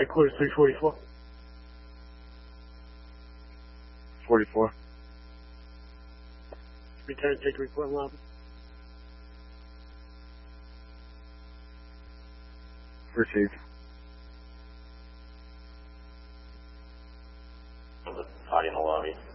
Headquarters 344. 44. Return, take report lobby. Received. Party in the lobby.